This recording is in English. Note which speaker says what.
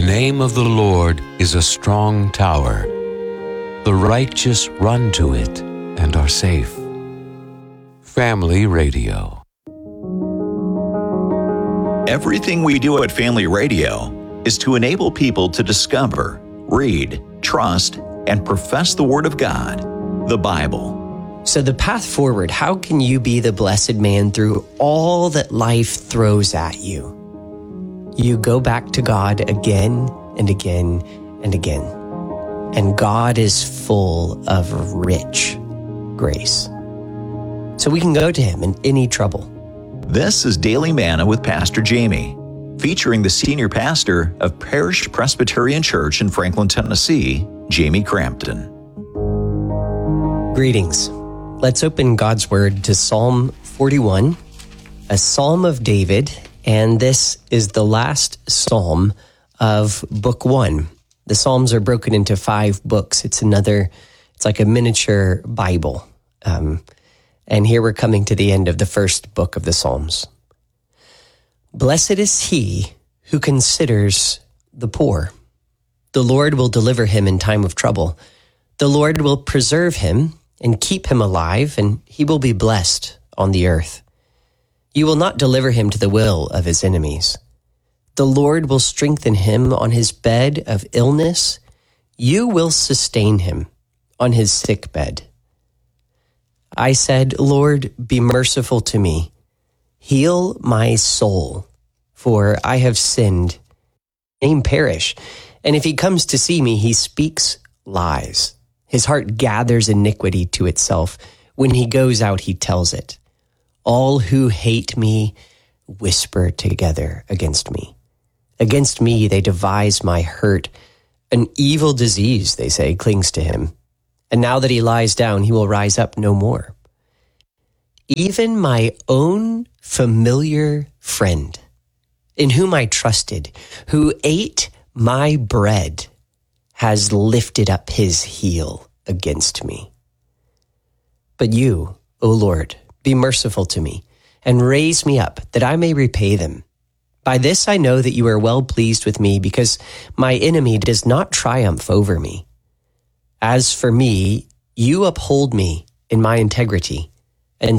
Speaker 1: The name of the Lord is a strong tower. The righteous run to it and are safe. Family Radio.
Speaker 2: Everything we do at Family Radio is to enable people to discover, read, trust, and profess the Word of God, the Bible.
Speaker 3: So the path forward, how can you be the blessed man through all that life throws at you? You go back to God again and again and again. And God is full of rich grace. So we can go to him in any trouble.
Speaker 2: This is Daily Manna with Pastor Jamie, featuring the senior pastor of Parish Presbyterian Church in Franklin, Tennessee, Jamie Crampton.
Speaker 3: Greetings. Let's open God's Word to Psalm 41, a psalm of David, and this is the last psalm of Book 1. The Psalms are broken into 5 books. It's like a miniature Bible. And here we're coming to the end of the first book of the Psalms. Blessed is he who considers the poor. The Lord will deliver him in time of trouble. The Lord will preserve him and keep him alive, and he will be blessed on the earth. You will not deliver him to the will of his enemies. The Lord will strengthen him on his bed of illness. You will sustain him on his sick bed. I said, Lord, be merciful to me. Heal my soul, for I have sinned. Name perish. And if he comes to see me, he speaks lies. His heart gathers iniquity to itself. When he goes out, he tells it. All who hate me whisper together against me. Against me they devise my hurt. An evil disease, they say, clings to him. And now that he lies down, he will rise up no more. Even my own familiar friend, in whom I trusted, who ate my bread, has lifted up his heel against me. But you, O Lord, be merciful to me, and raise me up, that I may repay them. By this I know that you are well pleased with me, because my enemy does not triumph over me. As for me, you uphold me in my integrity.